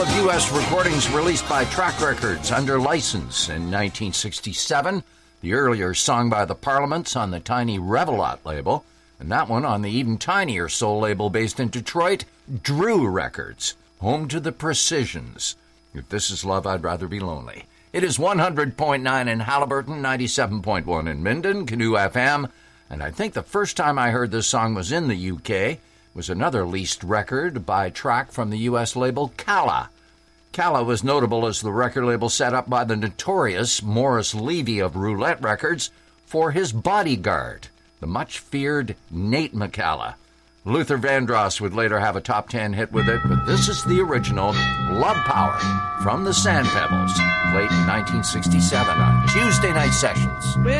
of U.S. recordings released by Track Records under license in 1967. The earlier song by the Parliaments on the Tiny Revelot label, and that one on the even tinier soul label based in Detroit, Drew Records, home to the Precisions. If this is love, I'd rather be lonely. It is 100.9 in Haliburton, 97.1 in Minden, Canoe FM, and I think the first time I heard this song was in the UK. Was another leased record by Track from the U.S. label Calla. Calla was notable as the record label set up by the notorious Morris Levy of Roulette Records for his bodyguard, the much-feared Nate McCalla. Luther Vandross would later have a top 10 hit with it, but this is the original, Love Power, from the Sand Pebbles, late in 1967 on Tuesday Night Sessions.